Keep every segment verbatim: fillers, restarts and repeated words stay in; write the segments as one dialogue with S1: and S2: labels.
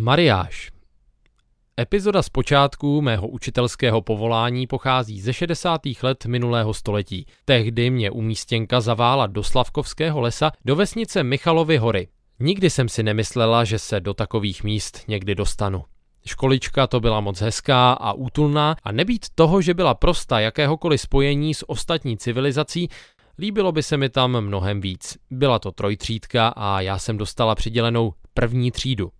S1: Mariáš. Epizoda z počátku mého učitelského povolání pochází ze šedesátých let minulého století. Tehdy mě umístěnka zavála do Slavkovského lesa do vesnice Michalovy hory. Nikdy jsem si nemyslela, že se do takových míst někdy dostanu. Školička to byla moc hezká a útulná a nebýt toho, že byla prosta jakéhokoliv spojení s ostatní civilizací, líbilo by se mi tam mnohem víc. Byla to trojtřídka a já jsem dostala přidělenou první třídu.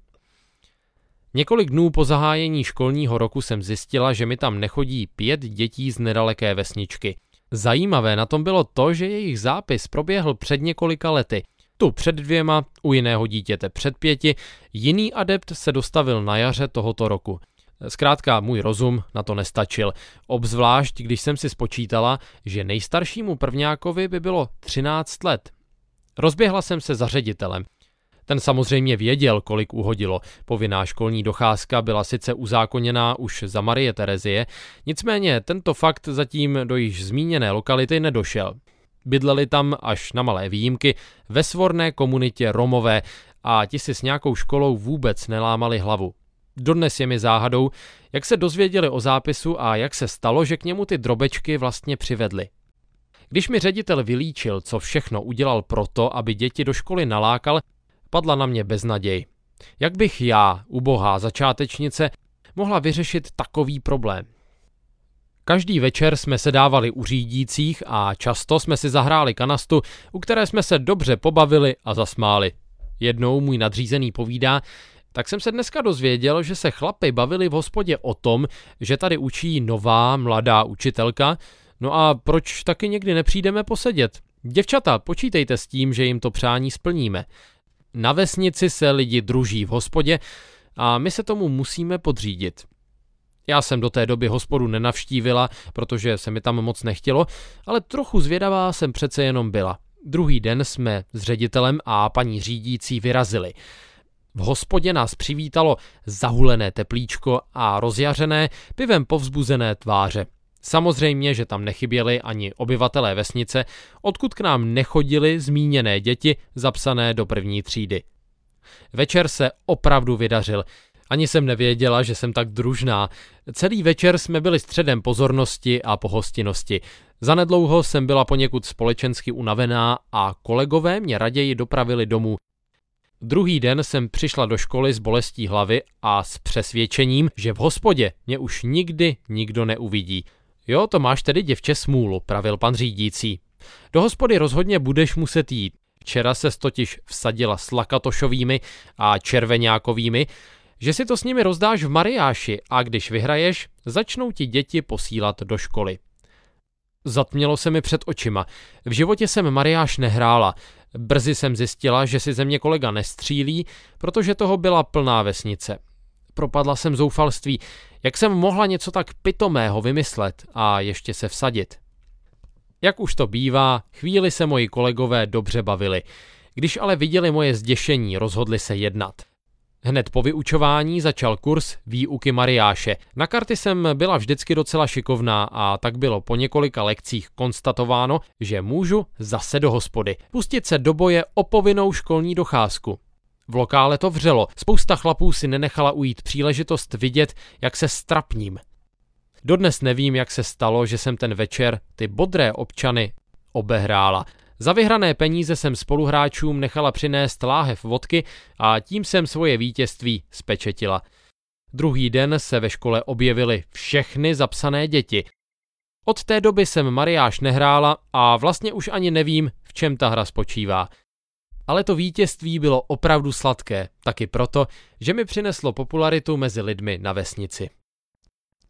S1: Několik dnů po zahájení školního roku jsem zjistila, že mi tam nechodí pět dětí z nedaleké vesničky. Zajímavé na tom bylo to, že jejich zápis proběhl před několika lety. Tu před dvěma, u jiného dítěte před pěti, jiný adept se dostavil na jaře tohoto roku. Zkrátka můj rozum na to nestačil, obzvlášť když jsem si spočítala, že nejstaršímu prvňákovi by bylo třináct let. Rozběhla jsem se za ředitelem. Ten samozřejmě věděl, kolik uhodilo. Povinná školní docházka byla sice uzákoněná už za Marie Terezie, nicméně tento fakt zatím do již zmíněné lokality nedošel. Bydleli tam až na malé výjimky ve svorné komunitě Romové a ti si s nějakou školou vůbec nelámali hlavu. Dodnes je mi záhadou, jak se dozvěděli o zápisu a jak se stalo, že k němu ty drobečky vlastně přivedli. Když mi ředitel vylíčil, co všechno udělal proto, aby děti do školy nalákal, padla na mě beznaděj. Jak bych já, ubohá začátečnice, mohla vyřešit takový problém? Každý večer jsme se dávali u řídících a často jsme si zahráli kanastu, u které jsme se dobře pobavili a zasmáli. Jednou můj nadřízený povídá, tak jsem se dneska dozvěděl, že se chlapi bavili v hospodě o tom, že tady učí nová mladá učitelka, no a proč taky někdy nepřijdeme posedět? Děvčata, počítejte s tím, že jim to přání splníme. Na vesnici se lidi druží v hospodě a my se tomu musíme podřídit. Já jsem do té doby hospodu nenavštívila, protože se mi tam moc nechtělo, ale trochu zvědavá jsem přece jenom byla. Druhý den jsme s ředitelem a paní řídící vyrazili. V hospodě nás přivítalo zahulené teplíčko a rozjařené, pivem povzbuzené tváře. Samozřejmě, že tam nechyběli ani obyvatelé vesnice, odkud k nám nechodili zmíněné děti zapsané do první třídy. Večer se opravdu vydařil. Ani jsem nevěděla, že jsem tak družná. Celý večer jsme byli středem pozornosti a pohostinnosti. Zanedlouho jsem byla poněkud společensky unavená a kolegové mě raději dopravili domů. Druhý den jsem přišla do školy s bolestí hlavy a s přesvědčením, že v hospodě mě už nikdy nikdo neuvidí. Jo, to máš tedy, děvče, smůlu, pravil pan řídící. Do hospody rozhodně budeš muset jít. Včera ses totiž vsadila s Lakatošovými a Červeňákovými, že si to s nimi rozdáš v Mariáši a když vyhraješ, začnou ti děti posílat do školy. Zatmělo se mi před očima. V životě jsem Mariáš nehrála. Brzy jsem zjistila, že si ze mě kolega nestřílí, protože toho byla plná vesnice. Propadla jsem zoufalství, jak jsem mohla něco tak pitomého vymyslet a ještě se vsadit. Jak už to bývá, chvíli se moji kolegové dobře bavili. Když ale viděli moje zděšení, rozhodli se jednat. Hned po vyučování začal kurz výuky Mariáše. Na karty jsem byla vždycky docela šikovná a tak bylo po několika lekcích konstatováno, že můžu zase do hospody. Pustit se do boje o povinnou školní docházku. V lokále to vřelo, spousta chlapů si nenechala ujít příležitost vidět, jak se strapním. Dodnes nevím, jak se stalo, že jsem ten večer ty bodré občany obehrála. Za vyhrané peníze jsem spoluhráčům nechala přinést láhev vodky a tím jsem svoje vítězství spečetila. Druhý den se ve škole objevily všechny zapsané děti. Od té doby jsem Mariáš nehrála a vlastně už ani nevím, v čem ta hra spočívá. Ale to vítězství bylo opravdu sladké, taky proto, že mi přineslo popularitu mezi lidmi na vesnici.